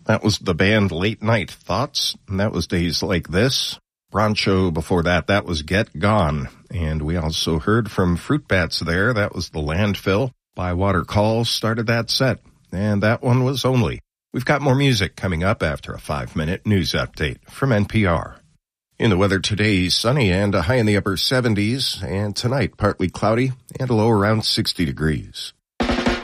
That was the band Late Night Thoughts, and that was Days Like This. Broncho before that, that was Get Gone. And we also heard from Fruit Bats there, that was The Landfill. Bywater Calls started that set, and that one was Only. We've got more music coming up after a 5-minute news update from NPR. In the weather today, sunny and a high in the upper 70s, and tonight partly cloudy and a low around 60 degrees.